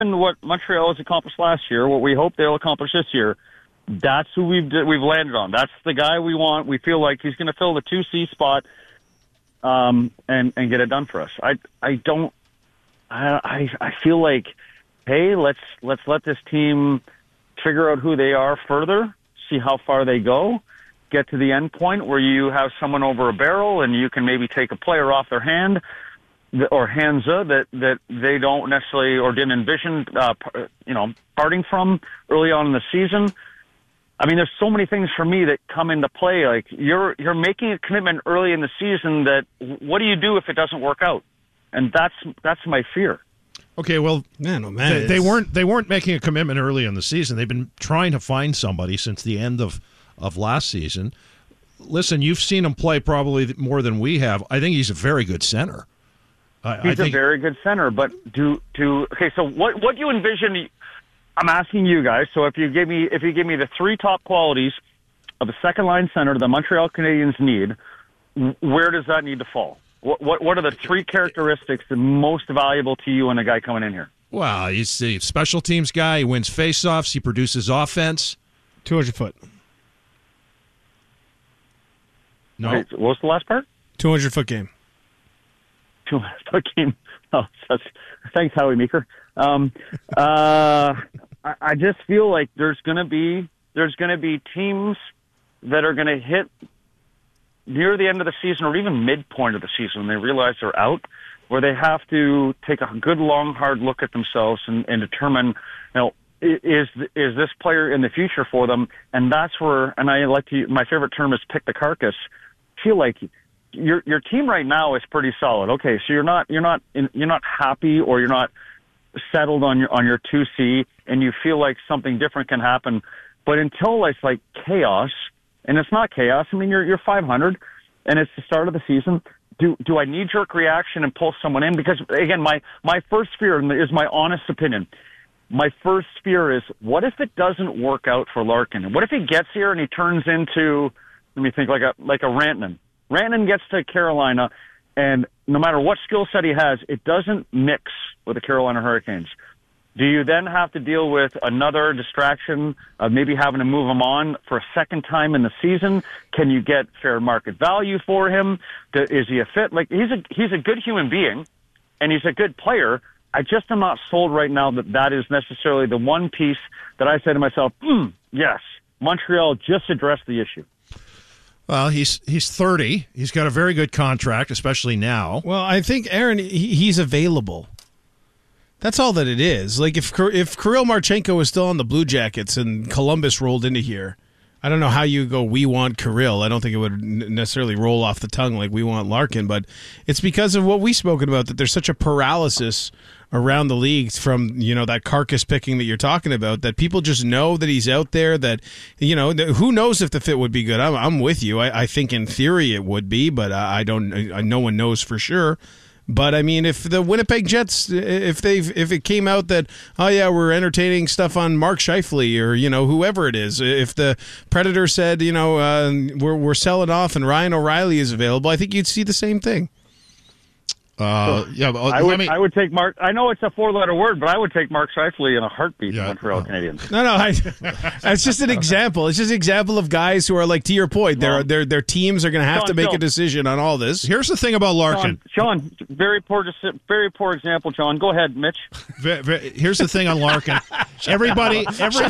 what Montreal has accomplished last year, what we hope they'll accomplish this year, that's who we've landed on. That's the guy we want. We feel like he's going to fill the 2C spot and get it done for us. I feel like, hey, let's let this team figure out who they are further, see how far they go, get to the end point where you have someone over a barrel and you can maybe take a player off their hand or hands that they don't necessarily or didn't envision, parting from early on in the season. I mean, there's so many things for me that come into play. Like you're making a commitment early in the season that what do you do if it doesn't work out? And that's my fear. Okay, well, man, they weren't making a commitment early in the season. They've been trying to find somebody since the end of last season. Listen, you've seen him play probably more than we have. I think he's a very good center. He's a very good center, but okay, so what do you envision? I'm asking you guys. So if you give me the three top qualities of a second line center the Montreal Canadiens need, where does that need to fall? What are the three characteristics that are most valuable to you in a guy coming in here? Well, he's a special teams guy. He wins faceoffs. He produces offense. 200 foot. No. Wait, what was the last part? 200 foot game. 200 foot game. Oh, thanks, Howie Meeker. I just feel like there's going to be teams that are going to hit near the end of the season or even midpoint of the season when they realize they're out, where they have to take a good, long, hard look at themselves and determine, is this player in the future for them? And that's where, and I like to, my favorite term is pick the carcass. I feel like your team right now is pretty solid. Okay, so you're not happy or you're not settled on your 2C, and you feel like something different can happen. But until it's like chaos, and it's not chaos. I mean, you're 500, and it's the start of the season. Do I knee-jerk reaction and pull someone in? Because again, my first fear, and is my honest opinion, my first fear is, what if it doesn't work out for Larkin? What if he gets here and he turns into, let me think, like a Rantanen? Rantanen gets to Carolina, and no matter what skill set he has, it doesn't mix with the Carolina Hurricanes. Do you then have to deal with another distraction of maybe having to move him on for a second time in the season? Can you get fair market value for him? Is he a fit? Like, he's a good human being, and he's a good player. I just am not sold right now that is necessarily the one piece that I say to myself, yes, Montreal just addressed the issue. Well, he's 30. He's got a very good contract, especially now. Well, I think, Aaron, he's available. That's all that it is. Like, if Kirill Marchenko was still on the Blue Jackets and Columbus rolled into here, I don't know how you go, we want Kirill. I don't think it would necessarily roll off the tongue like we want Larkin, but it's because of what we've spoken about, that there's such a paralysis around the league from, that carcass picking that you're talking about, that people just know that he's out there, that, who knows if the fit would be good. I'm with you. I think in theory it would be, but no one knows for sure. But I mean, if the Winnipeg Jets, if it came out that, oh yeah, we're entertaining stuff on Mark Scheifele or whoever it is, if the Predator said we're selling off and Ryan O'Reilly is available, I think you'd see the same thing. I would take Mark. I know it's a four-letter word, but I would take Mark Scheifele in a heartbeat. Yeah, Montreal Canadiens. No, it's just an example. It's just an example of guys who are, like, to your point, their teams are going to have to make a decision on all this. Here's the thing about Larkin. Sean, very poor example. John, go ahead, Mitch. Here's the thing on Larkin. Everybody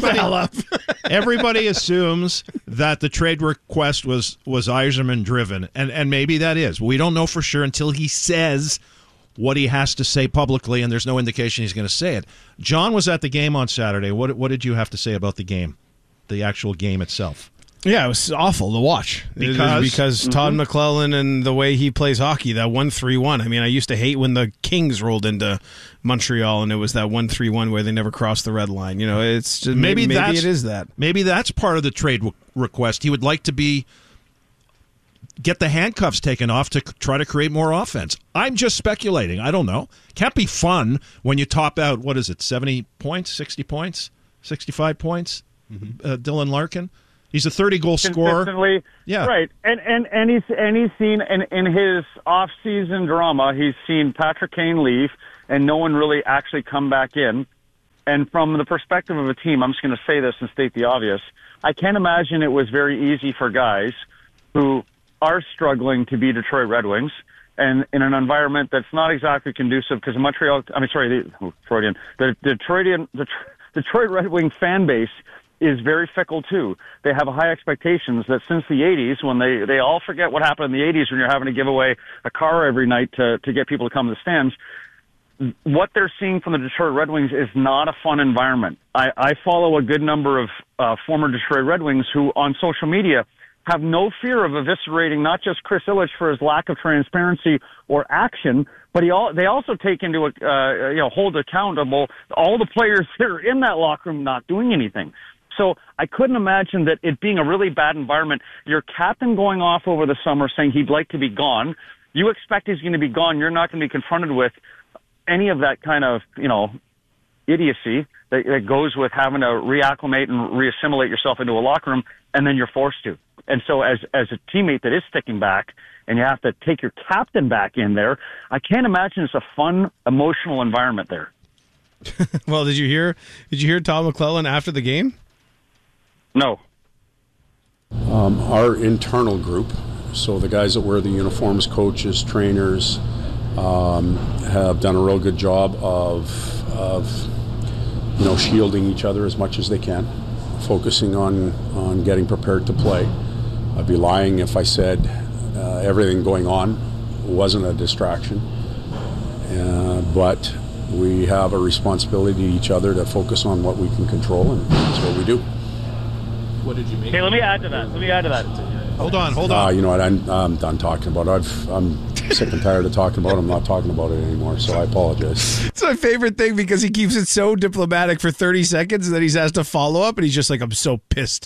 assumes that the trade request was Yzerman driven, and maybe that is. We don't know for sure until he says what he has to say publicly, and there's no indication he's going to say it. John was at the game on Saturday. What did you have to say about the game, the actual game itself? Yeah, it was awful to watch. Because Todd McClellan and the way he plays hockey, that 1-3-1. I mean, I used to hate when the Kings rolled into Montreal and it was that 1-3-1 where they never crossed the red line. It's just, maybe it is that. Maybe that's part of the trade request. He would like to get the handcuffs taken off to try to create more offense. I'm just speculating. I don't know. Can't be fun when you top out, 70 points, 60 points, 65 points, Dylan Larkin. He's a 30-goal scorer. Yeah, right. And he's seen in his off-season drama, he's seen Patrick Kane leave, and no one really actually come back in. And from the perspective of a team, I'm just going to say this and state the obvious. I can't imagine it was very easy for guys who are struggling to be Detroit Red Wings and in an environment that's not exactly conducive because the Detroit Red Wing fan base is very fickle too. They have high expectations that since the 80s, when they all forget what happened in the 80s when you're having to give away a car every night to get people to come to the stands, what they're seeing from the Detroit Red Wings is not a fun environment. I follow a good number of former Detroit Red Wings who on social media have no fear of eviscerating not just Chris Ilitch for his lack of transparency or action, but they also take into hold accountable all the players that are in that locker room not doing anything. So I couldn't imagine that it being a really bad environment. Your captain going off over the summer saying he'd like to be gone. You expect he's going to be gone. You're not going to be confronted with any of that kind of, idiocy that goes with having to reacclimate and reassimilate yourself into a locker room, and then you're forced to. And so as a teammate that is sticking back and you have to take your captain back in there, I can't imagine it's a fun, emotional environment there. Well, did you hear Todd McLellan after the game? No. Our internal group, so the guys that wear the uniforms, coaches, trainers, have done a real good job of shielding each other as much as they can, focusing on getting prepared to play. I'd be lying if I said everything going on wasn't a distraction, but we have a responsibility to each other to focus on what we can control, and that's what we do. What did you make? Hey, let me add to that. Hold on. You know what? I'm done talking about it. I'm sick and tired of talking about it. I'm not talking about it anymore, so I apologize. It's my favorite thing because he keeps it so diplomatic for 30 seconds and then he's asked to follow up and he's just like, I'm so pissed.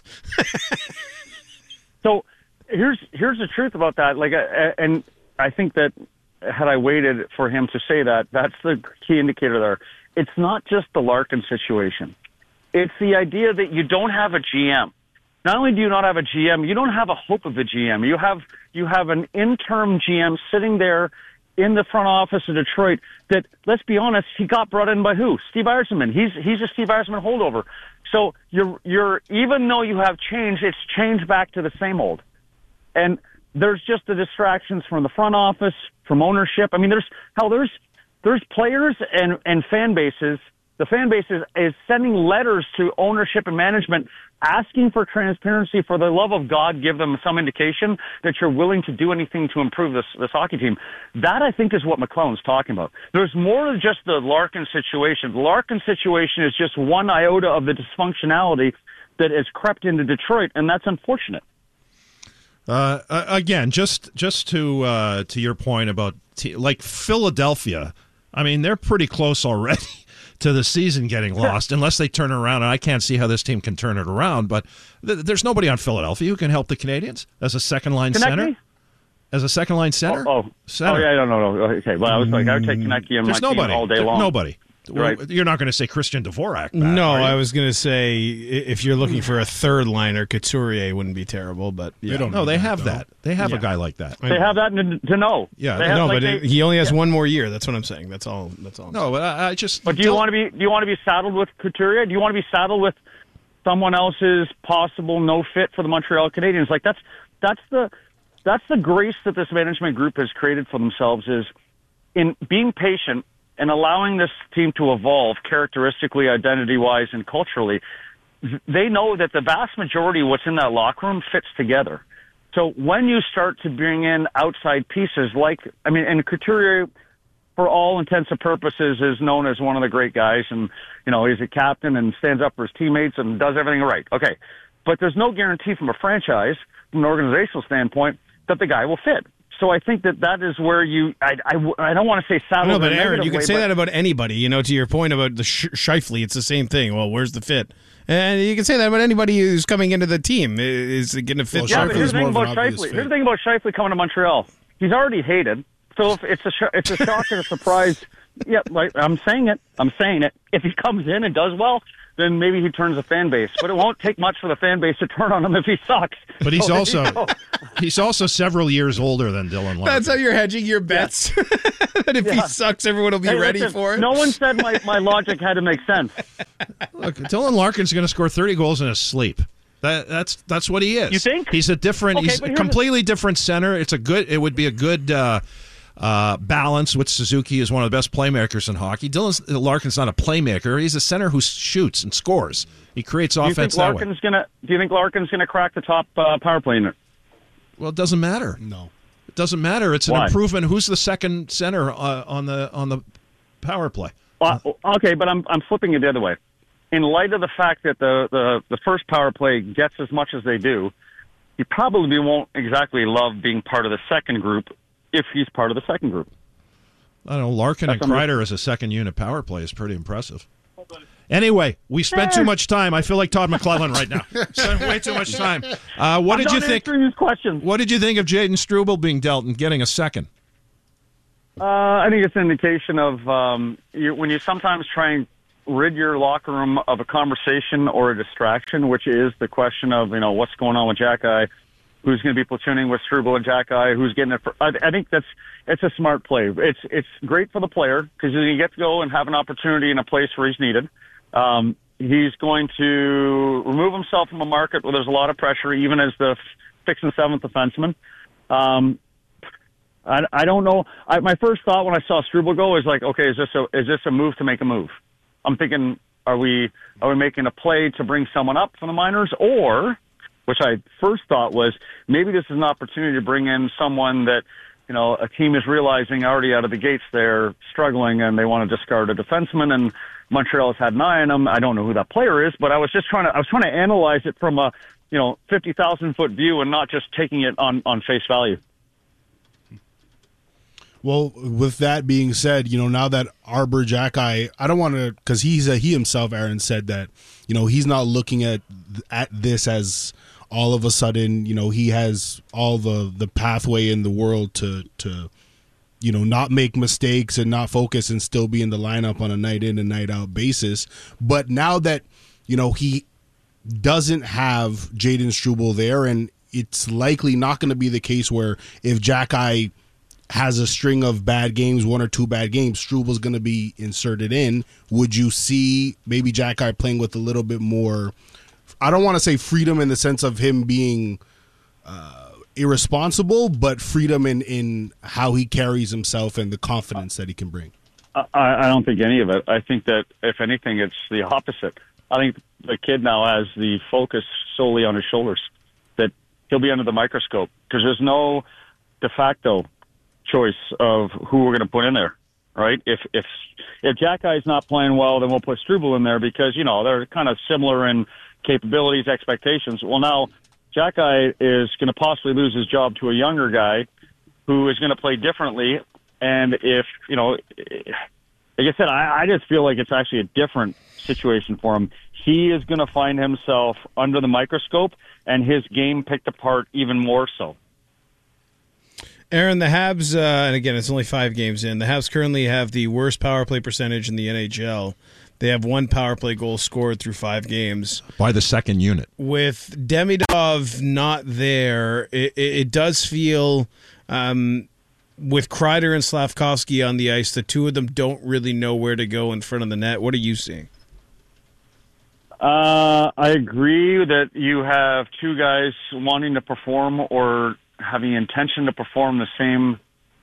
So here's the truth about that. And I think that had I waited for him to say that, that's the key indicator there. It's not just the Larkin situation. It's the idea that you don't have a GM. Not only do you not have a GM, you don't have a hope of a GM. You have an interim GM sitting there in the front office of Detroit that, let's be honest, he got brought in by who? Steve Yzerman. He's a Steve Yzerman holdover. So you're even though you have change, it's changed back to the same old. And there's just the distractions from the front office, from ownership. I mean, there's players and fan bases. The fan base is sending letters to ownership and management asking for transparency. For the love of God, give them some indication that you're willing to do anything to improve this hockey team. That, I think, is what McLellan's talking about. There's more than just the Larkin situation. The Larkin situation is just one iota of the dysfunctionality that has crept into Detroit, and that's unfortunate. Again, just to your point about like Philadelphia, I mean, they're pretty close already to the season getting lost, unless they turn it around. And I can't see how this team can turn it around. But there's nobody on Philadelphia who can help the Canadians as a second-line center. As a second-line center? Center. Oh, yeah, no. Okay, well, I was like, I would take Konecny and my team all day long. Nobody. Right. You're not going to say Christian Dvorak back, no, are you? I was going to say if you're looking for a third liner, Couturier wouldn't be terrible, but yeah. They have that. They have a guy like that. They have that to know. Yeah. He only has one more year. That's what I'm saying. That's all. No, but I just. But do you want to be saddled with Couturier? Do you want to be saddled with someone else's possible no fit for the Montreal Canadiens? Like that's the grace that this management group has created for themselves, is in being patient and allowing this team to evolve characteristically, identity-wise, and culturally. They know that the vast majority of what's in that locker room fits together. So when you start to bring in outside pieces and Couturier, for all intents and purposes, is known as one of the great guys, and, he's a captain and stands up for his teammates and does everything right. Okay. But there's no guarantee from a franchise, from an organizational standpoint, that the guy will fit. So I think that is where I don't want to say saddle. No, but Aaron, you can say that about anybody. To your point about the Scheifele, it's the same thing. Well, where's the fit? And you can say that about anybody who's coming into the team. Is it going to fit? But here's the thing about Scheifele. Here's the thing about Scheifele coming to Montreal. He's already hated So if it's a shock and a surprise. Yeah, like I'm saying it. If he comes in and does well, then maybe he turns the fan base. But it won't take much for the fan base to turn on him if he sucks. But he's also several years older than Dylan Larkin. That's how you're hedging your bets. That if he sucks, everyone will be ready listen, for it. No one said my logic had to make sense. Look, Dylan Larkin's going to score 30 goals in his sleep. That's what he is. You think? He's a different. Okay, he's a completely different center. It would be a good balance with Suzuki is one of the best playmakers in hockey. Dylan Larkin's not a playmaker. He's a center who shoots and scores. He creates offense that way. Do you think Larkin's gonna crack the top power play unit? Well, it doesn't matter. No. It doesn't matter. It's an Why? improvement. Who's the second center on the power play? Okay, but I'm flipping it the other way. In light of the fact that the first power play gets as much as they do, he probably won't exactly love being part of the second group if he's part of the second group. I don't know. Larkin and Kreider as a second unit power play is pretty impressive. Anyway, we spent too much time. I feel like Todd McClellan right now. Spent way too much time. What did you think? What did you think of Jaden Struble being dealt and getting a second? I think it's an indication of when you sometimes try and rid your locker room of a conversation or a distraction, which is the question of what's going on with Jack-Eye, who's going to be platooning with Struble and Jack-Eye, who's getting it. I think it's a smart play. It's great for the player because he gets to go and have an opportunity in a place where he's needed. He's going to remove himself from a market where there's a lot of pressure, even as the 6th and 7th defenseman. I don't know. My first thought when I saw Struble go is like, okay, is this a move to make a move? I'm thinking, are we making a play to bring someone up from the minors, or, which I first thought was maybe this is an opportunity to bring in someone that a team is realizing already out of the gates they're struggling and they want to discard a defenseman, and Montreal has had an eye on them. I don't know who that player is, but I was trying to analyze it from a 50,000-foot view and not just taking it on face value. Well, with that being said, now that Arbor Jack-Eye, I don't want to, because he himself, Aaron, said that, he's not looking at this as all of a sudden, he has all the pathway in the world to not make mistakes and not focus and still be in the lineup on a night in and night out basis. But now that, he doesn't have Jaden Struble there, and it's likely not going to be the case where if Jack-Eye has a string of bad games, 1 or 2 bad games, Struble's going to be inserted in. Would you see maybe Jack-Eye playing with a little bit more, I don't want to say freedom in the sense of him being irresponsible, but freedom in how he carries himself and the confidence that he can bring? I don't think any of it. I think that, if anything, it's the opposite. I think the kid now has the focus solely on his shoulders, that he'll be under the microscope, because there's no de facto choice of who we're going to put in there, right? If Jack-Eye's not playing well, then we'll put Struble in there because, they're kind of similar in capabilities, expectations. Well, now Jack-Eye is going to possibly lose his job to a younger guy who is going to play differently. And if, like I said, I just feel like it's actually a different situation for him. He is going to find himself under the microscope and his game picked apart even more so. Aaron, the Habs, and again, it's only 5 games in, the Habs currently have the worst power play percentage in the NHL. They have 1 power play goal scored through 5 games. By the second unit. With Demidov not there, it does feel, with Kreider and Slavkovsky on the ice, the two of them don't really know where to go in front of the net. What are you seeing? I agree that you have 2 guys wanting to perform or having the intention to perform the same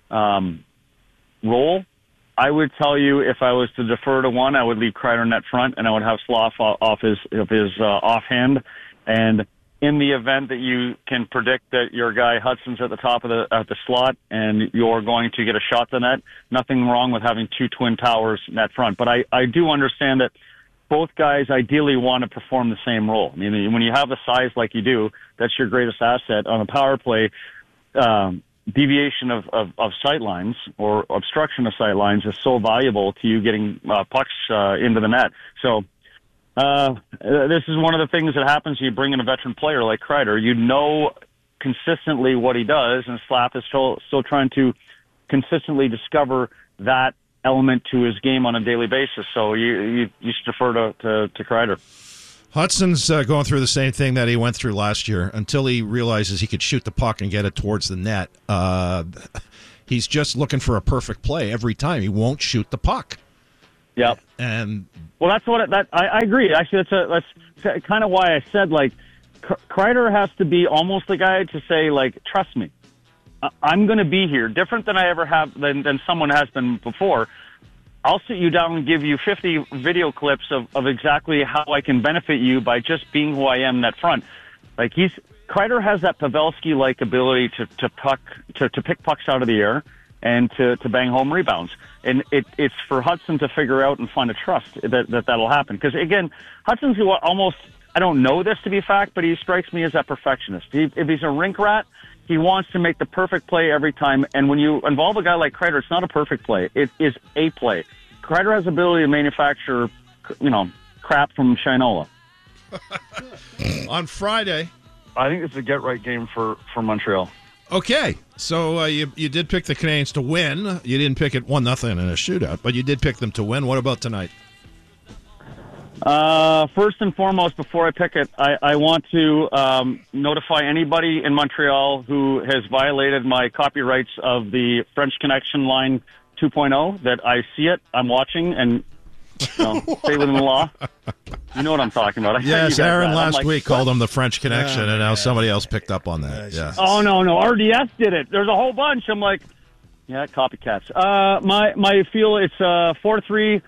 role. I would tell you, if I was to defer to one, I would leave Kreider net front, and I would have Sloth off his offhand. And in the event that you can predict that your guy Hudson's at the top of the slot and you're going to get a shot to net, nothing wrong with having 2 twin towers net front. But I do understand that both guys ideally want to perform the same role. I mean, when you have the size like you do, that's your greatest asset. On a power play, deviation of sight lines or obstruction of sight lines is so valuable to you getting pucks into the net. So this is one of the things that happens when you bring in a veteran player like Kreider. You know consistently what he does, and Slap is still trying to consistently discover that element to his game on a daily basis. So you should defer to Kreider. Hudson's going through the same thing that he went through last year until he realizes he could shoot the puck and get it towards the net. He's just looking for a perfect play every time. He won't shoot the puck. Yep. And well, that's what I agree. Actually, that's kind of why I said like Kreider has to be almost the guy to say like, trust me, I'm going to be here. Different than I ever have than someone has been before. I'll sit you down and give you 50 video clips of exactly how I can benefit you by just being who I am in that front. Like Kreider has that Pavelski-like ability to pick pucks out of the air and to bang home rebounds. And it's for Hudson to figure out and find a trust that'll happen. Because again, Hudson's almost, I don't know this to be a fact, but he strikes me as that perfectionist. If he's a rink rat, he wants to make the perfect play every time, and when you involve a guy like Kreider, it's not a perfect play. It is a play. Kreider has the ability to manufacture, crap from Shinola. on Friday. I think it's a get-right game for Montreal. Okay, so you did pick the Canadiens to win. You didn't pick it 1-0 in a shootout, but you did pick them to win. What about tonight? First and foremost, before I pick it, I want to notify anybody in Montreal who has violated my copyrights of the French Connection line 2.0 that I see it, I'm watching, and stay within the law. You know what I'm talking about. Yes, Aaron last week called them the French Connection, and now somebody else picked up on that. Yeah. Oh, no, RDS did it. There's a whole bunch. I'm like, yeah, copycats. My feel it's 4-3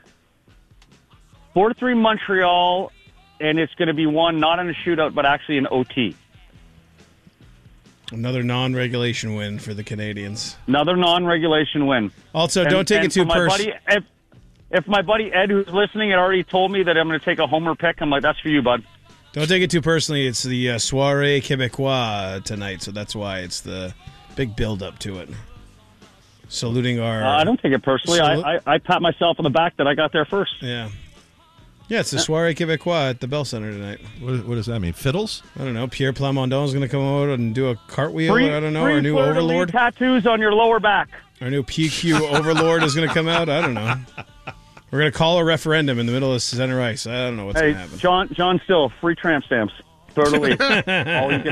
Montreal, and it's going to be won not in a shootout, but actually in OT. Another non-regulation win for the Canadiens. Another non-regulation win. Also, don't take it too personally. If my buddy Ed, who's listening, had already told me that I'm going to take a homer pick, I'm like, that's for you, bud. Don't take it too personally. It's the Soirée Québécois tonight, so that's why it's the big build-up to it. Saluting our... I don't take it personally. I pat myself on the back that I got there first. Yeah. Yeah, it's the Soirée Québécois at the Bell Center tonight. What does that mean? Fiddles? I don't know. Pierre Plamondon is going to come out and do a cartwheel. I don't know. Our new fleur-de-lis overlord. Tattoos on your lower back. Our new PQ overlord is going to come out. I don't know. We're going to call a referendum in the middle of center ice. I don't know what's going to happen. John Still, free tramp stamps. Fleur-de-lis. All you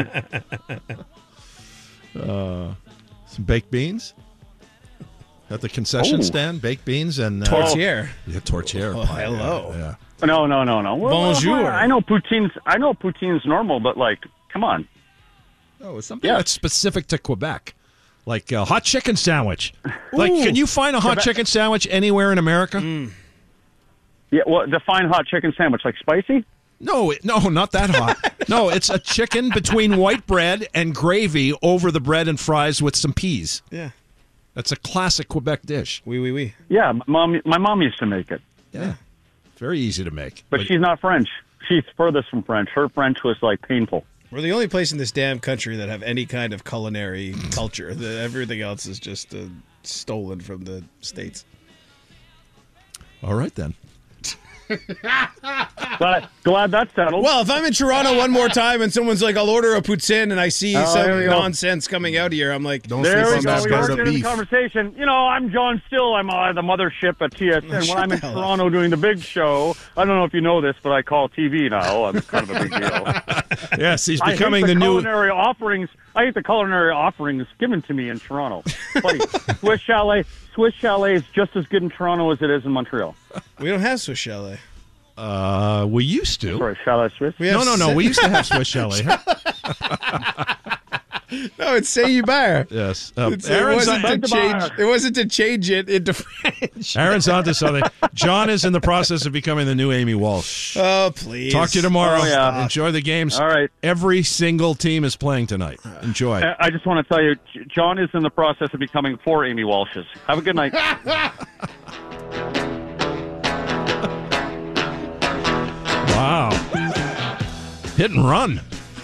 can. Some baked beans? At the concession stand, baked beans and... Tourtière. Yeah, tourtière. Oh, hello. Yeah. No. Well, Bonjour. I know poutine's normal, but come on. Oh, it's something that's specific to Quebec. Like a hot chicken sandwich. Like, can you find a hot chicken sandwich anywhere in America? Yeah, well, define hot chicken sandwich. Like spicy? No, not that hot. No, it's a chicken between white bread and gravy over the bread and fries with some peas. Yeah. That's a classic Quebec dish. Oui. Yeah, my mom used to make it. Yeah. Very easy to make. But she's not French. She's furthest from French. Her French was, painful. We're the only place in this damn country that have any kind of culinary culture. Everything else is just stolen from the States. All right, then. Glad that's settled. Well, if I'm in Toronto one more time and someone's like, I'll order a poutine, and I see some nonsense coming out here, I'm like, Don't there sleep we on go. that We because were of in the beef. conversation. I'm John Still. I'm the mothership at TSN. When I'm in Toronto doing the big show, I don't know if you know this, but I call TV now. I'm kind of a big deal. Yes, he's becoming the new... culinary offerings. I hate the culinary offerings given to me in Toronto. Buddy, Swiss Chalet is just as good in Toronto as it is in Montreal. we don't have Swiss Chalet. We used to. Sorry, Chalet Swiss? No. We used to have Swiss Chalet. No, it's Saint-Hubert. Yes. It wasn't to change it into French. Aaron's onto something. John is in the process of becoming the new Amy Walsh. Oh, please. Talk to you tomorrow. Oh, yeah. Enjoy the games. All right. Every single team is playing tonight. Enjoy. I just want to tell you, John is in the process of becoming 4 Amy Walshes. Have a good night. Wow. Hit and run.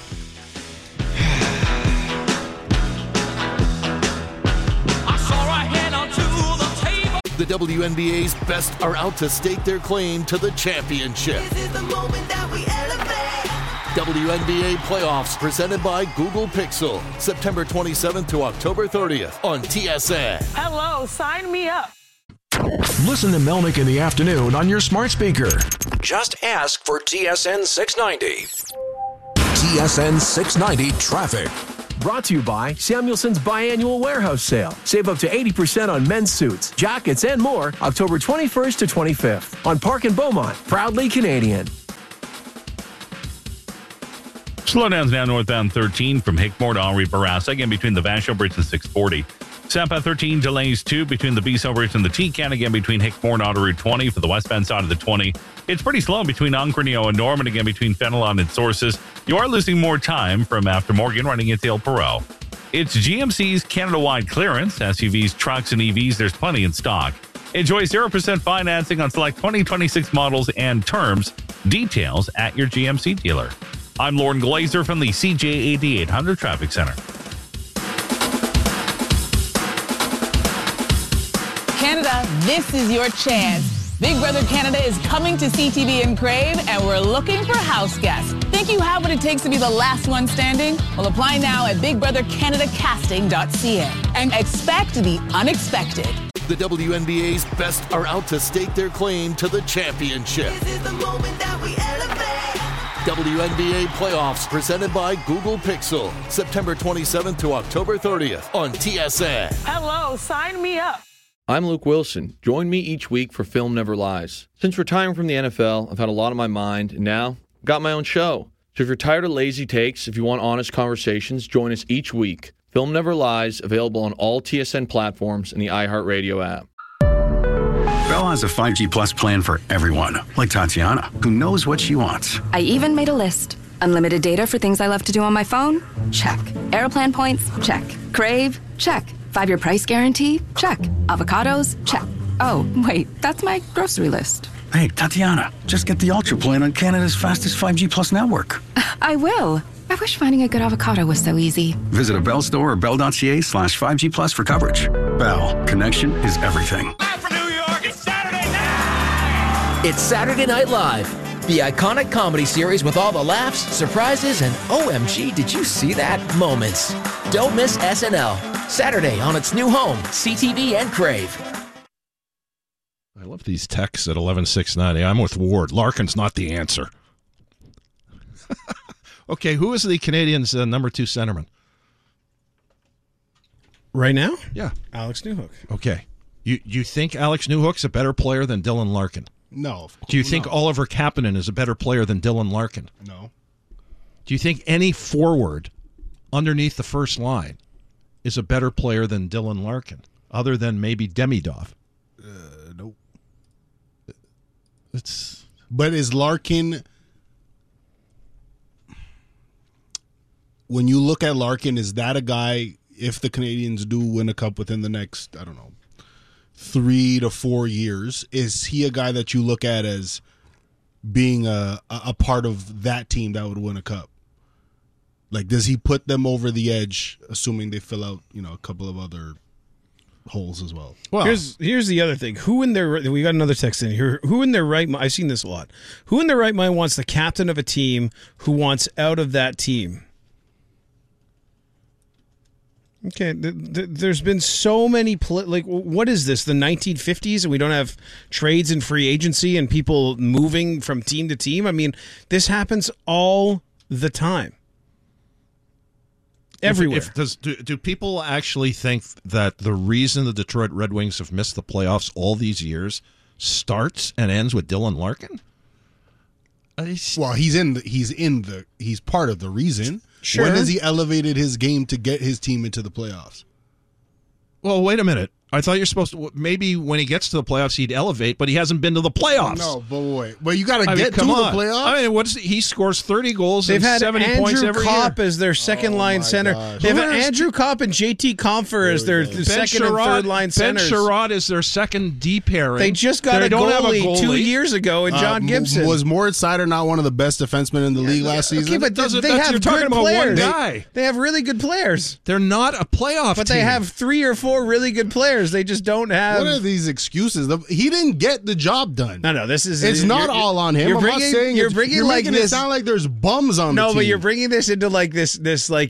The WNBA's best are out to stake their claim to the championship. This is the moment that we elevate. WNBA playoffs presented by Google Pixel. September 27th to October 30th on TSN. Hello, sign me up. Listen to Melnick in the afternoon on your smart speaker. Just ask for TSN 690. TSN 690 traffic. Brought to you by Samuelson's Biannual Warehouse Sale. Save up to 80% on men's suits, jackets, and more October 21st to 25th on Park and Beaumont. Proudly Canadian. Slowdowns now northbound 13 from Hickmore to Henri Bourassa, again between the Vachon Bridge and 640. Southbound 13 delays 2 between the Bissau Bridge and the T-Can, again between Hickmore and Autoroute 20 for the westbound side of the 20. It's pretty slow between Angrenio and Norman, again between Fenelon and Sources. You are losing more time from after Morgan running into El Perot. It's GMC's Canada-wide clearance. SUVs, trucks, and EVs, there's plenty in stock. Enjoy 0% financing on select 2026 models and terms. Details at your GMC dealer. I'm Lauren Glazer from the CJAD 800 Traffic Center. Canada, this is your chance. Big Brother Canada is coming to CTV and Crave, and we're looking for house guests. Think you have what it takes to be the last one standing? Well, apply now at bigbrothercanadacasting.ca and expect the unexpected. The WNBA's best are out to stake their claim to the championship. This is the moment that we elevate. WNBA playoffs presented by Google Pixel. September 27th to October 30th on TSN. Hello, sign me up. I'm Luke Wilson. Join me each week for Film Never Lies. Since retiring from the NFL, I've had a lot on my mind, and now I've got my own show. So if you're tired of lazy takes, if you want honest conversations, join us each week. Film Never Lies, available on all TSN platforms and the iHeartRadio app. Bell has a 5G Plus plan for everyone, like Tatiana, who knows what she wants. I even made a list. Unlimited data for things I love to do on my phone? Check. Aeroplan points? Check. Crave? Check. 5-year price guarantee? Check. Avocados? Check. Oh, wait, that's my grocery list. Hey, Tatiana, just get the Ultra plan on Canada's fastest 5G Plus network. I will. I wish finding a good avocado was so easy. Visit a Bell store or bell.ca/5G Plus for coverage. Bell, connection is everything. Live from New York, it's Saturday night! It's Saturday Night Live, the iconic comedy series with all the laughs, surprises, and OMG, did you see that moments. Don't miss SNL. Saturday on its new home, CTV and Crave. I love these texts at 11690. I'm with Ward. Larkin's not the answer. Okay, who is the Canadians' number 2 centerman? Right now? Yeah. Alex Newhook. Okay. You think Alex Newhook's a better player than Dylan Larkin? No. Do you think Oliver Kapanen is a better player than Dylan Larkin? No. Do you think any forward underneath the first line is a better player than Dylan Larkin, other than maybe Demidov? Nope. It's. But is Larkin... When you look at Larkin, is that a guy, if the Canadians do win a cup within the next, 3 to 4 years, is he a guy that you look at as being a part of that team that would win a cup? Like, does he put them over the edge, assuming they fill out, a couple of other holes as well? Well, here's the other thing. Who in their we got another text in here. Who in their right mind? I've seen this a lot. Who in their right mind wants the captain of a team who wants out of that team? Okay, there's been so many what is this, the 1950s, and we don't have trades and free agency and people moving from team to team? I mean, this happens all the time. Everywhere. Do people actually think that the reason the Detroit Red Wings have missed the playoffs all these years starts and ends with Dylan Larkin? Well, he's part of the reason. Sure. When has he elevated his game to get his team into the playoffs? Well, wait a minute. I thought you're supposed to. Maybe when he gets to the playoffs, he'd elevate, but he hasn't been to the playoffs. No, but wait. Well, you got to get to the playoffs. I mean, he scores 30 goals. They've and had 70 points every Andrew Kopp year. as their second line center. Gosh. They've had Andrew Kopp and JT Compher as their second and third line centers. Ben Sherrod is their second D pairing. They just got a goalie 2 years ago in John Gibson. Was Moritz Seider not one of the best defensemen in the league last season? Okay, but they have you're talking good about players. one guy. They have really good players. They're not a playoff But team. they have 3 or 4 really good players. players. They just don't have. What are these excuses? He didn't get the job done. No, this is. It's not all on him. I'm not saying you're bringing like making this. it sound like there's bums on the team. No, but you're bringing this into like this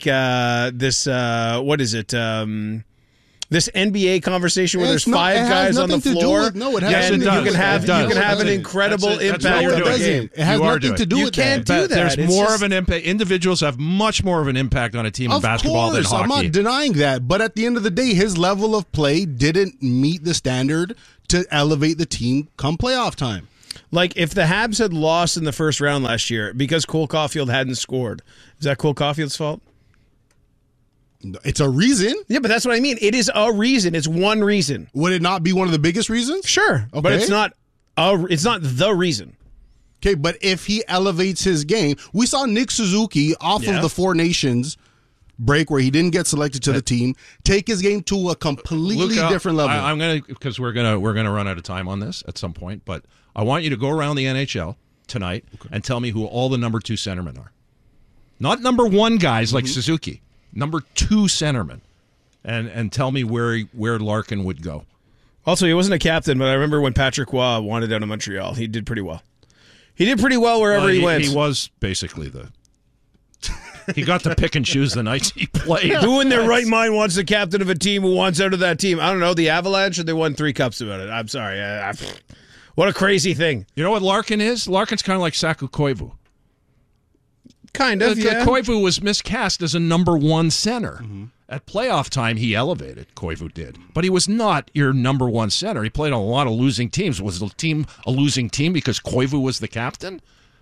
what is it? This NBA conversation where there's five guys on the floor. No, it has nothing to do with You can have an incredible impact on the game. It has nothing to do with that. You can't do that. There's more of an impact. Individuals have much more of an impact on a team in basketball than hockey. I'm not denying that. But at the end of the day, his level of play didn't meet the standard to elevate the team come playoff time. Like, if the Habs had lost in the first round last year because Cole Caulfield hadn't scored, is that Cole Caulfield's fault? It's a reason. Yeah, but that's what I mean. It is a reason. It's one reason. Would it not be one of the biggest reasons? Sure, okay. But it's not the reason. Okay, but if he elevates his game, we saw Nick Suzuki off of the Four Nations break where he didn't get selected to the team, take his game to a completely different level. I'm gonna because we're gonna run out of time on this at some point, but I want you to go around the NHL tonight and tell me who all the number 2 centermen are. Not number 1 guys like Suzuki. Number 2 centerman, and tell me where Larkin would go. Also, he wasn't a captain, but I remember when Patrick Roy wanted out of Montreal. He did pretty well. He did pretty well wherever he went. He was basically he got to pick and choose the nights he played. Who in their right mind wants the captain of a team who wants out of that team? I don't know, the Avalanche, or they won 3 cups about it. I'm sorry. What a crazy thing. You know what Larkin is? Larkin's kind of like Saku Koivu. Kind of, yeah. Koivu was miscast as a number 1 center. At playoff time, he elevated, Koivu did. But he was not your number 1 center. He played on a lot of losing teams. Was the team a losing team because Koivu was the captain?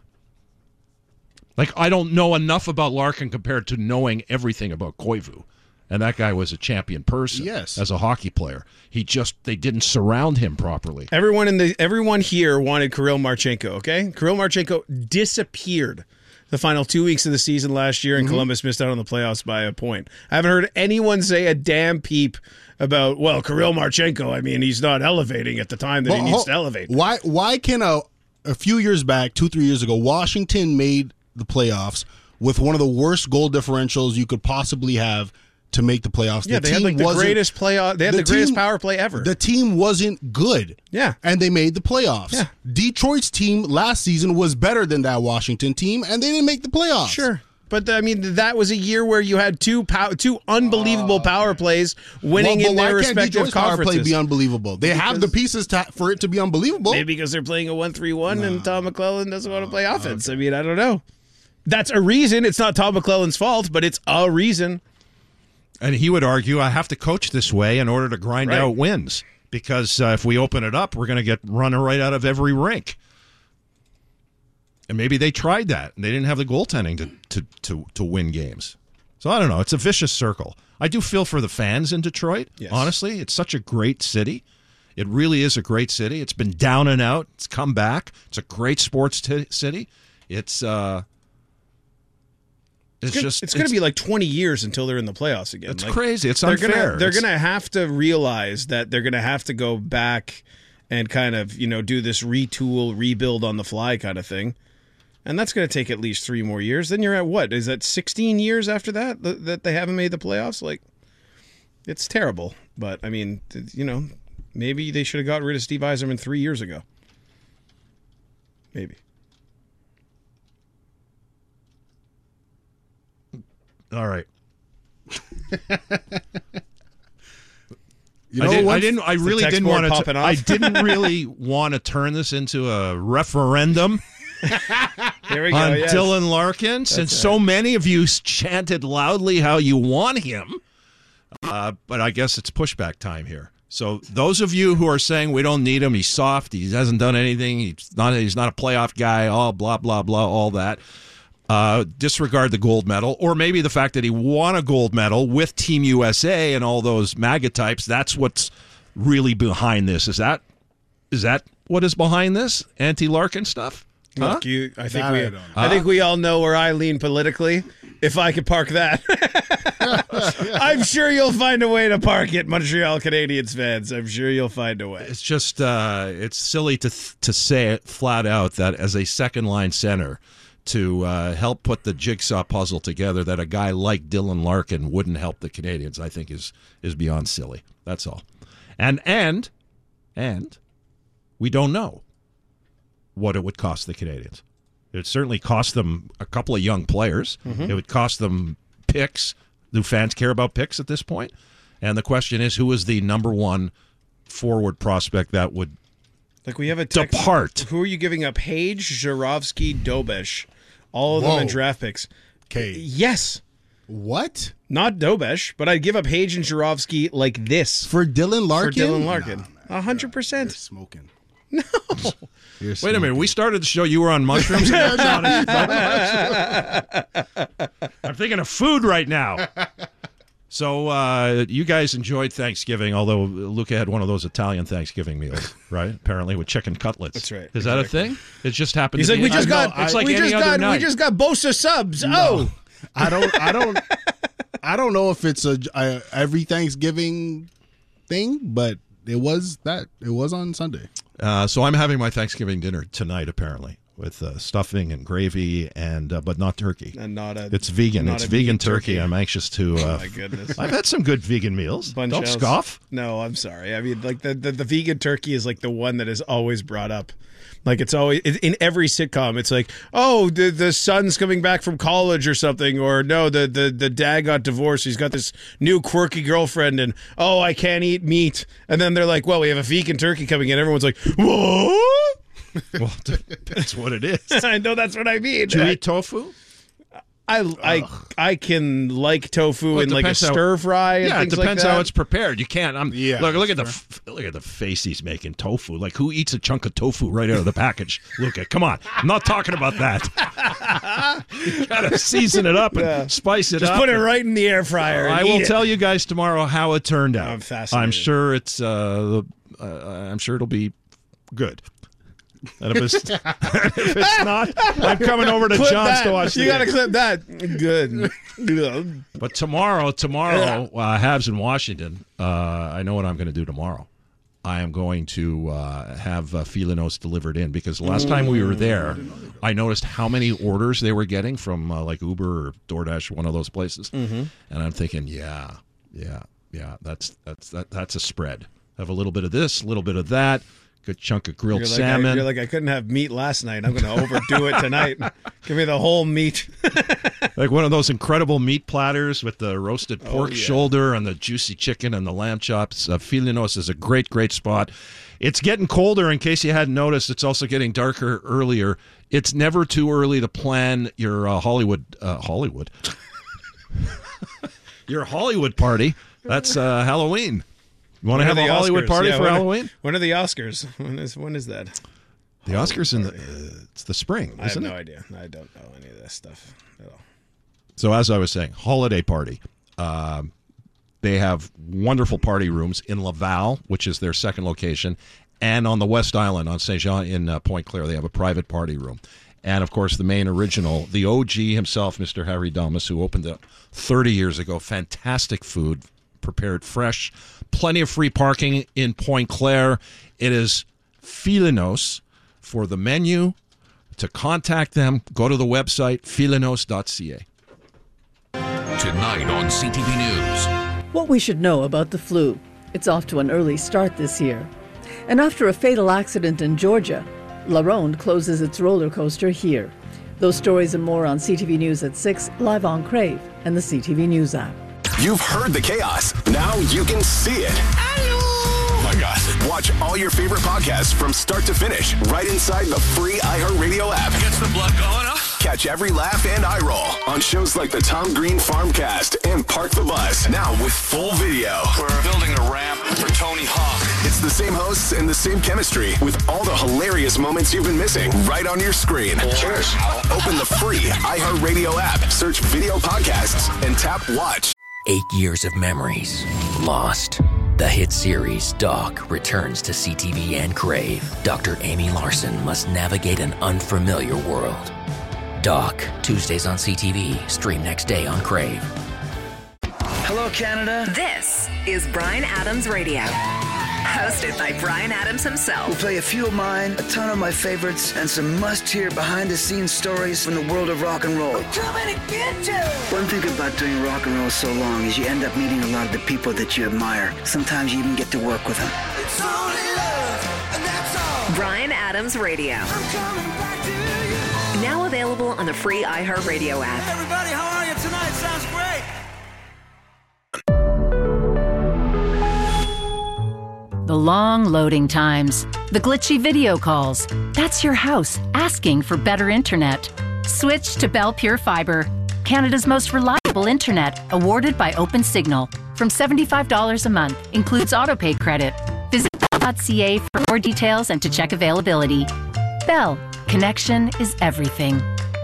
Like, I don't know enough about Larkin compared to knowing everything about Koivu. And that guy was a champion person as a hockey player. They didn't surround him properly. Everyone here wanted Kirill Marchenko, okay? Kirill Marchenko disappeared the final 2 weeks of the season last year, and Columbus missed out on the playoffs by a point. I haven't heard anyone say a damn peep about, Kirill Marchenko, I mean, he's not elevating at the time that he needs to elevate. Why can a few years back, 2-3 years ago, Washington made the playoffs with one of the worst goal differentials you could possibly have to make the playoffs? Yeah, they had the greatest playoff. They had the greatest power play ever. The team wasn't good. Yeah, and they made the playoffs. Yeah. Detroit's team last season was better than that Washington team, and they didn't make the playoffs. Sure, but I mean that was a year where you had two unbelievable power plays winning in their respective conferences. Power play be unbelievable? They have the pieces for it to be unbelievable. Maybe because they're playing a 1-3-1 and Tom McClellan doesn't want to play offense. Okay. I mean, I don't know. That's a reason. It's not Tom McClellan's fault, but it's a reason. And he would argue, I have to coach this way in order to grind out wins. Because if we open it up, we're going to get run right out of every rink. And maybe they tried that, and they didn't have the goaltending to win games. So I don't know. It's a vicious circle. I do feel for the fans in Detroit, honestly. It's such a great city. It really is a great city. It's been down and out. It's come back. It's a great sports city. It's going to be like 20 years until they're in the playoffs again. It's crazy. It's unfair. They're going to have to realize that they're going to have to go back and kind of, do this retool, rebuild on the fly kind of thing. And that's going to take at least 3 more years. Then you're at what? Is that 16 years after that they haven't made the playoffs? Like, it's terrible. But, I mean, maybe they should have got rid of Steve Yzerman 3 years ago. Maybe. All right. I didn't really want to turn this into a referendum There we go, on Dylan Larkin, since so many of you chanted loudly how you want him. But I guess it's pushback time here. So those of you who are saying we don't need him, he's soft, he hasn't done anything, he's not a playoff guy, all blah blah blah, all that. Disregard the gold medal, or maybe the fact that he won a gold medal with Team USA and all those MAGA types. That's what's really behind this. Is that what is behind this anti-Larkin stuff? Look, I think we all know where I lean politically. If I could park that, I'm sure you'll find a way to park it, Montreal Canadiens fans. I'm sure you'll find a way. It's just it's silly to say it flat out that as a second-line center, to help put the jigsaw puzzle together, that a guy like Dylan Larkin wouldn't help the Canadiens, I think is beyond silly. That's all. And we don't know what it would cost the Canadians. It would certainly cost them a couple of young players. Mhm. It would cost them picks. Do fans care about picks at this point? And the question is, who is the number one forward prospect that would Like we have a text. depart? Who are you giving up? Page, Zhuravsky, Dobesh. All of them in draft picks. Okay. Yes. What? Not Dobesh, but I'd give up Page and Zhuravsky like this. For Dylan Larkin? For Dylan Larkin. 100%. Smoking. No. Wait a minute. We started the show. You were on mushrooms. I'm thinking of food right now. So you guys enjoyed Thanksgiving, although Luca had one of those Italian Thanksgiving meals, right? Apparently with chicken cutlets. That's right. Is that a thing? It just happened. He's to like, be we just got. It's like we any just other got. night. We just got Bosa subs. No. Oh. I don't know if it's a every Thanksgiving thing, but it was on Sunday. So I'm having my Thanksgiving dinner tonight, apparently, with stuffing and gravy, and but not turkey. And not a. It's vegan. not It's a vegan vegan turkey. I'm anxious to. Oh my goodness! I've had some good vegan meals. Don't Bunchels. scoff. No, I'm sorry. I mean, like the vegan turkey is like the one that is always brought up. Like it's always in every sitcom. It's like, oh, the son's coming back from college or something, or no, the dad got divorced. He's got this new quirky girlfriend, and oh, I can't eat meat. And then they're like, well, we have a vegan turkey coming in. Everyone's like, what? Well, that's what it is. I know that's what I mean. Do you eat tofu? I can like tofu Well, it in like a depends how- stir fry. And Yeah, it things depends like that. how it's prepared. You can't. Yeah, look at the face he's making. Tofu. Like, who eats a chunk of tofu right out of the package? Look at. Come on. I'm not talking about that. You gotta season it up and spice it Just up. put it right in the air fryer. I and will eat tell you guys tomorrow how it turned out. I'm fascinated. I'm sure it's. I'm sure it'll be good. And if it's not, I'm coming over to Clip John's that. to watch. You the got to game. clip that. Good. But tomorrow, Habs in Washington. I know what I'm going to do tomorrow. I am going to have Filinos delivered in, because last time we were there, I noticed how many orders they were getting from like Uber or DoorDash, one of those places, and I'm thinking, yeah, that's a spread. Have a little bit of this, a little bit of that. Good chunk of grilled salmon. You're like, I couldn't have meat last night. I'm going to overdo it tonight. Give me the whole meat. Like one of those incredible meat platters with the roasted pork shoulder and the juicy chicken and the lamb chops. Filinos is a great, great spot. It's getting colder, in case you hadn't noticed. It's also getting darker earlier. It's never too early to plan your Hollywood. Your Hollywood party. That's Halloween. You want to have a Hollywood party for Halloween? When are the Oscars? When is that? The Oscars in it's the spring, isn't I have it? no idea. I don't know any of this stuff at all. So as I was saying, holiday party. They have wonderful party rooms in Laval, which is their second location, and on the West Island on Saint Jean in Point Claire. They have a private party room. And, of course, the main original, the OG himself, Mr. Harry Damas, who opened it 30 years ago. Fantastic food, prepared fresh. Plenty of free parking in Point Claire. It is Filinos. For the menu, to contact them, go to the website, filinos.ca. Tonight on CTV News. What we should know about the flu. It's off to an early start this year. And after a fatal accident in Georgia, La Ronde closes its roller coaster here. Those stories and more on CTV News at 6, live on Crave and the CTV News app. You've heard the chaos. Now you can see it. Oh my God. Watch all your favorite podcasts from start to finish right inside the free iHeartRadio app. Gets the blood going, huh? Catch every laugh and eye roll on shows like the Tom Green Farmcast and Park the Bus. Now with full video. We're building a ramp for Tony Hawk. It's the same hosts and the same chemistry with all the hilarious moments you've been missing right on your screen. Cheers. Open the free iHeartRadio app, search video podcasts, and tap watch. 8 years of memories lost. The hit series Doc returns to CTV and Crave. Dr. Amy Larson must navigate an unfamiliar world. Doc, Tuesdays on CTV, stream next day on Crave. Hello, Canada. This is Bryan Adams Radio. Hosted by Brian Adams himself. We'll play a few of mine, a ton of my favorites, and some must-hear behind-the-scenes stories from the world of rock and roll. We're coming to get you! One thing about doing rock and roll so long is you end up meeting a lot of the people that you admire. Sometimes you even get to work with them. It's only love, and that's all. Brian Adams Radio. I'm coming back to you. Now available on the free iHeartRadio app. Hey everybody, how are you tonight? Sounds great. The long loading times, the glitchy video calls. That's your house asking for better internet. Switch to Bell Pure Fiber, Canada's most reliable internet, awarded by OpenSignal. From $75 a month, includes autopay credit. Visit bell.ca for more details and to check availability. Bell, connection is everything.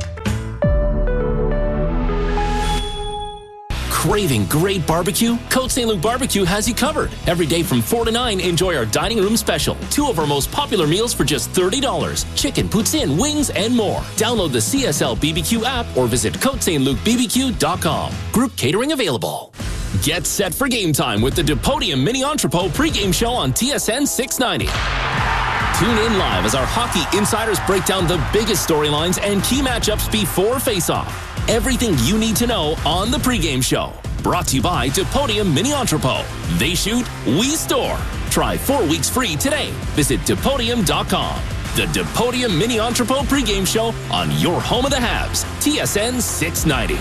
Craving great barbecue? Côte St. Luc Barbecue has you covered. Every day from 4 to 9, enjoy our dining room special. 2 of our most popular meals for just $30. Chicken, poutine, wings, and more. Download the CSL BBQ app or visit CôteSt-LucBBQ.com. Group catering available. Get set for game time with the DePodium Mini Entrepot pregame show on TSN 690. Tune in live as our hockey insiders break down the biggest storylines and key matchups before face-off. Everything you need to know on the pregame show. Brought to you by DePodium Mini Entrepot. They shoot, we store. Try 4 weeks free today. Visit DePodium.com. The DePodium Mini Entrepot pregame show on your home of the Habs, TSN 690.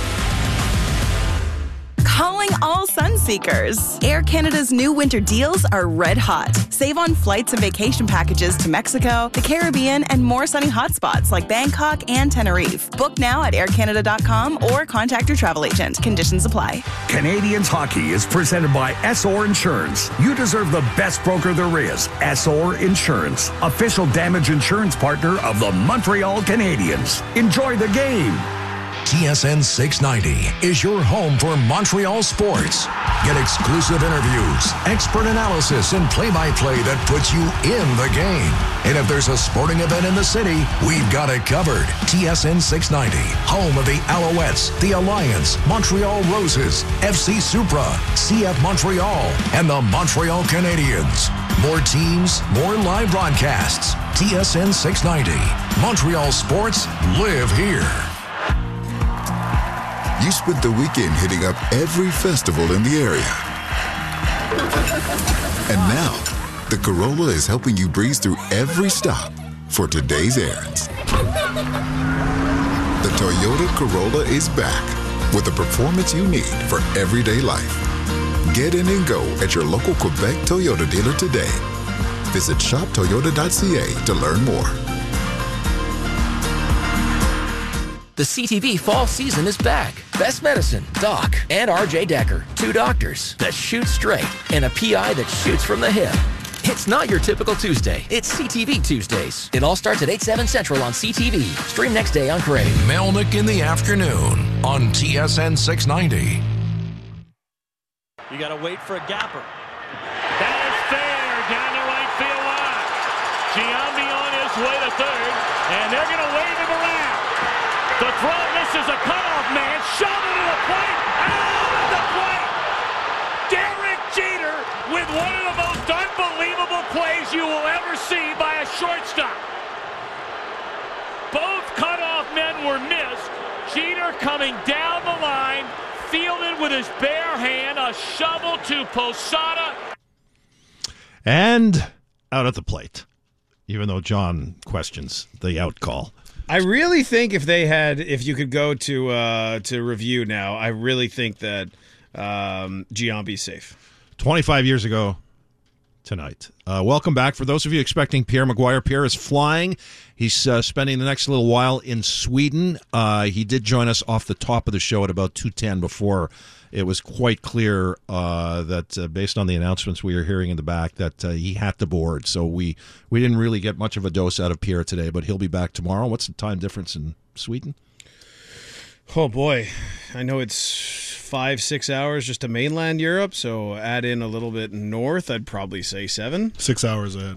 Calling all sun seekers. Air Canada's new winter deals are red hot. Save on flights and vacation packages to Mexico, the Caribbean, and more sunny hotspots like Bangkok and Tenerife. Book now at aircanada.com or contact your travel agent. Conditions apply. Canadians Hockey is presented by Essor Insurance. You deserve the best broker there is. Essor Insurance, official damage insurance partner of the Montreal Canadiens. Enjoy the game. TSN 690 is your home for Montreal sports. Get exclusive interviews, expert analysis, and play-by-play that puts you in the game. And if there's a sporting event in the city, we've got it covered. TSN 690, home of the Alouettes, the Alliance, Montreal Roses, FC Supra, CF Montreal, and the Montreal Canadiens. More teams, more live broadcasts. TSN 690. Montreal sports live here. You spent the weekend hitting up every festival in the area. And now, the Corolla is helping you breeze through every stop for today's errands. The Toyota Corolla is back with the performance you need for everyday life. Get in and go at your local Quebec Toyota dealer today. Visit shoptoyota.ca to learn more. The CTV fall season is back. Best Medicine, Doc, and RJ Decker. 2 doctors that shoot straight and a PI that shoots from the hip. It's not your typical Tuesday. It's CTV Tuesdays. It all starts at 8/7 Central on CTV. Stream next day on Crave. Melnick in the afternoon on TSN 690. You got to wait for a gapper. That is fair down the right field line. Giambi on his way to third, and they're going to wave him around. The throw misses a cutoff man. Shot into the plate. Out at the plate. Derek Jeter with one of the most unbelievable plays you will ever see by a shortstop. Both cutoff men were missed. Jeter coming down the line, fielded with his bare hand, a shovel to Posada. And out at the plate, even though John questions the out call. I really think if you could go to review now, I really think that Giambi's safe. 25 years ago tonight. Welcome back. For those of you expecting Pierre McGuire, Pierre is flying. He's spending the next little while in Sweden. He did join us off the top of the show at about 2:10 before it was quite clear that based on the announcements we were hearing in the back that he had to board. So we didn't really get much of a dose out of Pierre today, but he'll be back tomorrow. What's the time difference in Sweden? Oh, boy. I know it's 5-6 hours just to mainland Europe, so add in a little bit north, I'd probably say 7. 6 hours ahead.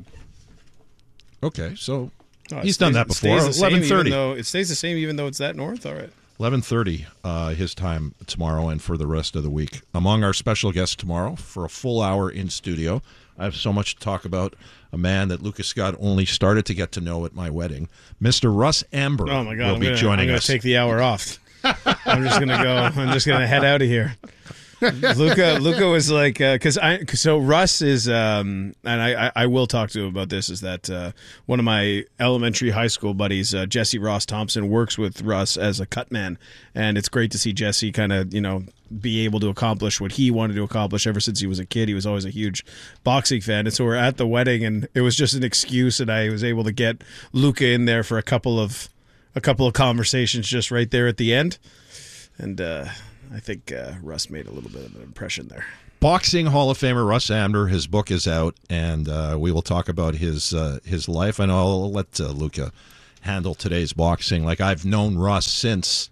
Okay, so he's done that before. 11:30. It stays the same even though it's that north? All right. 11:30 his time tomorrow and for the rest of the week. Among our special guests tomorrow for a full hour in studio, I have so much to talk about. A man that Lucas Scott only started to get to know at my wedding, Mr. Russ Amber. Oh my God! will be joining I'm us. Going to take the hour off. I'm just going to head out of here. Luca was like, so Russ is, and I will talk to him about this, is that one of my elementary high school buddies, Jesse Ross Thompson, works with Russ as a cut man, and it's great to see Jesse kind of, be able to accomplish what he wanted to accomplish ever since he was a kid. He was always a huge boxing fan, and so we're at the wedding, and it was just an excuse, and I was able to get Luca in there for a couple of conversations just right there at the end, and I think Russ made a little bit of an impression there. Boxing Hall of Famer Russ Amber, his book is out, and we will talk about his life, and I'll let Luca handle today's boxing. Like, I've known Russ since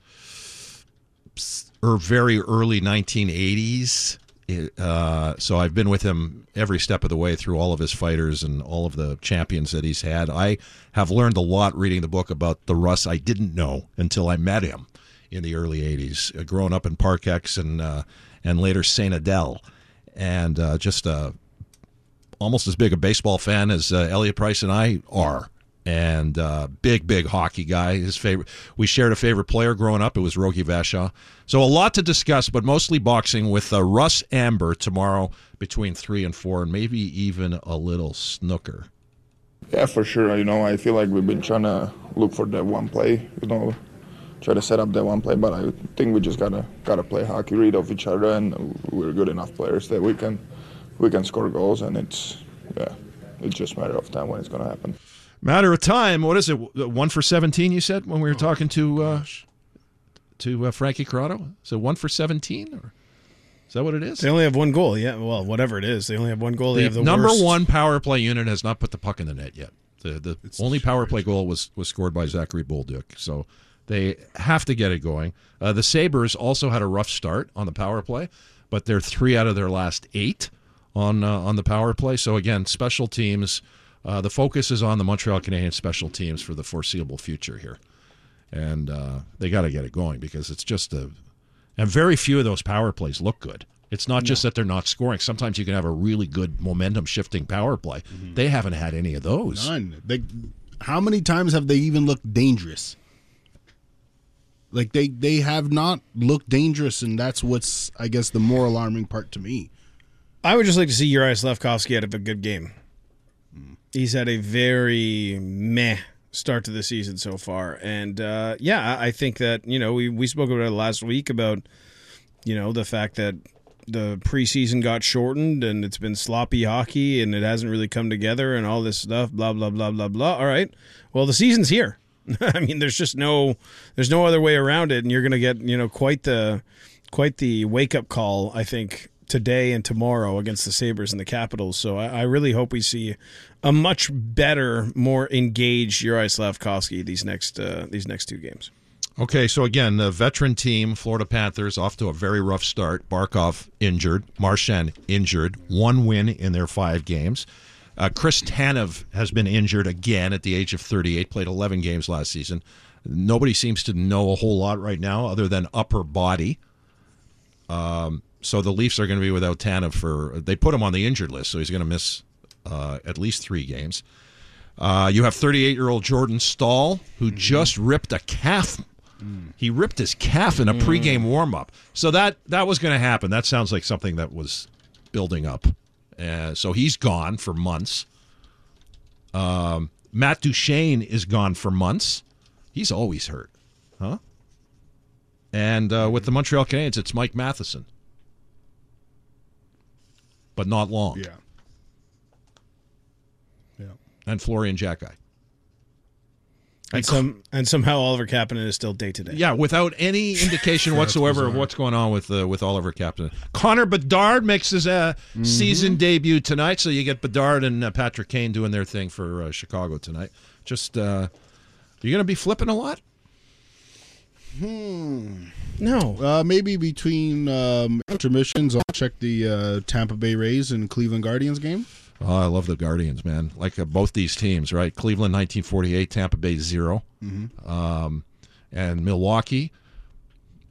very early 1980s, so I've been with him every step of the way through all of his fighters and all of the champions that he's had. I have learned a lot reading the book about the Russ I didn't know until I met him in the early 80s, growing up in Park X and later St. Adele, and just almost as big a baseball fan as Elliot Price and I are, and big hockey guy. We shared a favorite player growing up. It was Rogie Vachon. So a lot to discuss, but mostly boxing with Russ Amber tomorrow between 3 and 4, and maybe even a little snooker. Yeah, for sure. I feel like we've been trying to look for that one play, try to set up that one play, but I think we just gotta play hockey, read off each other, and we're good enough players that we can score goals, and it's just a matter of time when it's gonna happen. Matter of time. What is it? 1 for 17? You said when we were talking to Frankie Corrado. So 1 for 17, or is that what it is? They only have one goal. Yeah, well, whatever it is, they only have one goal. They have the number worst. one power play unit has not put the puck in the net yet. The only power play goal was scored by Zachary Bolduc. So they have to get it going. The Sabres also had a rough start on the power play, but they're 3 out of their last 8 on the power play. So again, special teams. The focus is on the Montreal Canadiens special teams for the foreseeable future here, and they got to get it going because it's just and very few of those power plays look good. It's not just that they're not scoring. Sometimes you can have a really good momentum shifting power play. Mm-hmm. They haven't had any of those. None. How many times have they even looked dangerous? Like they have not looked dangerous, and that's what's, I guess, the more alarming part to me. I would just like to see Juraj Slafkovsky out of a good game. He's had a very meh start to the season so far. And, I think that, we spoke about it last week about, the fact that the preseason got shortened and it's been sloppy hockey and it hasn't really come together and all this stuff, blah, blah, blah, blah, blah. All right. Well, the season's here. I mean, there's no other way around it. And you're going to get, quite the wake-up call, I think, today and tomorrow against the Sabres and the Capitals. So I really hope we see a much better, more engaged Juraj Slafkovsky these next 2 games. Okay, so again, the veteran team, Florida Panthers, off to a very rough start. Barkov injured, Marchand injured, 1 win in their 5 games. Chris Tanev has been injured again at the age of 38, played 11 games last season. Nobody seems to know a whole lot right now other than upper body. So the Leafs are going to be without Tanev they put him on the injured list, so he's going to miss at least 3 games. You have 38-year-old Jordan Staal, who just ripped a calf. He ripped his calf in a pregame warm-up. So that was going to happen. That sounds like something that was building up. So he's gone for months. Matt Duchene is gone for months. He's always hurt. Huh? And with the Montreal Canadiens, it's Mike Matheson. But not long. Yeah. And Florian Xhekaj. And somehow Oliver Kapanen is still day-to-day. Yeah, without any indication whatsoever of what's going on with Oliver Kapanen. Connor Bedard makes his season debut tonight, so you get Bedard and Patrick Kane doing their thing for Chicago tonight. Just, are you going to be flipping a lot? No. Maybe between intermissions, I'll check the Tampa Bay Rays and Cleveland Guardians game. Oh, I love the Guardians, man. Like both these teams, right? Cleveland 1948, Tampa Bay 0. Mm-hmm. And Milwaukee,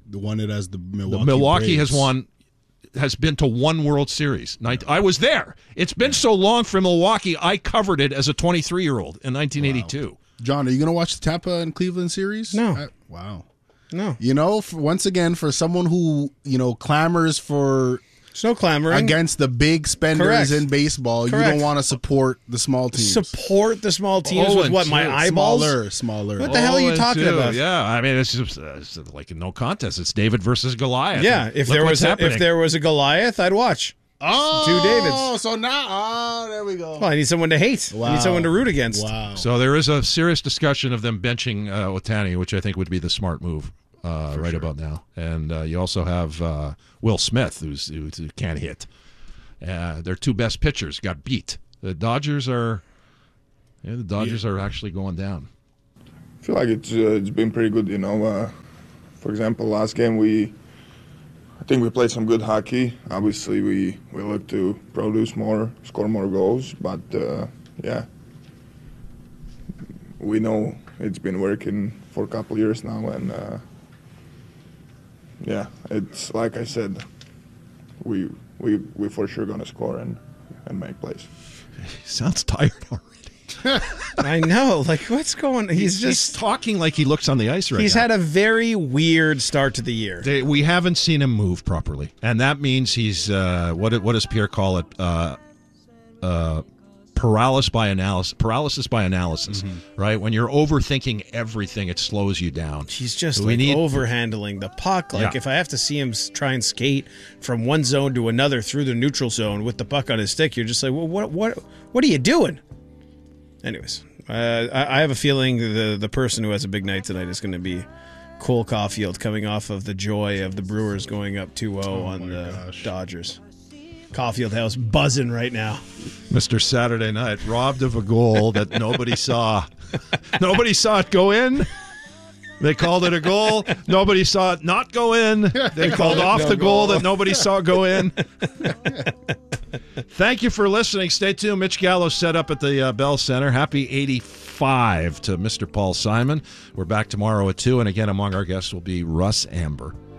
won it as the Milwaukee. Milwaukee Braves. has been to one World Series. I was there. It's been so long for Milwaukee. I covered it as a 23-year-old in 1982. Wow. John, are you going to watch the Tampa and Cleveland series? No. Wow. No. You know, once again, for someone who, clamors for no clamoring against the big spenders Correct. in baseball, Correct. you don't want to support the small teams. Support the small teams with what? My eyeballs? Smaller. What the hell are you talking about? Yeah, I mean, it's just it's like no contest. It's David versus Goliath. Yeah, if there was a Goliath, I'd watch. Oh, 2 Davids. So now, there we go. Well, I need someone to hate. Wow. I need someone to root against. Wow. So there is a serious discussion of them benching Ohtani, which I think would be the smart move about now. And you also have Will Smith, who can't hit. Their two best pitchers got beat. The Dodgers are actually going down. I feel like it's been pretty good. For example, last game I think we played some good hockey. Obviously, we look to produce more, score more goals. But we know it's been working for a couple years now, and it's like I said, we for sure gonna score and make plays. He sounds tired already. I know. Like, what's going on? He's talking like he looks on the ice right now. He's had a very weird start to the year. We haven't seen him move properly. And that means he's, what does Pierre call it? Paralysis by analysis, right? When you're overthinking everything, it slows you down. He's just overhandling the puck. Like, if I have to see him try and skate from one zone to another through the neutral zone with the puck on his stick, you're just like, well, what are you doing? Anyways, I have a feeling the person who has a big night tonight is going to be Cole Caulfield, coming off of the joy of the Brewers going up 2-0 on the Dodgers. Caulfield House buzzing right now. Mr. Saturday Night, robbed of a goal that nobody saw. Nobody saw it go in. They called it a goal. Nobody saw it not go in. They called off the goal that nobody saw go in. Thank you for listening. Stay tuned. Mitch Gallo set up at the Bell Center. Happy 85 to Mr. Paul Simon. We're back tomorrow at 2. And again, among our guests will be Russ Amber.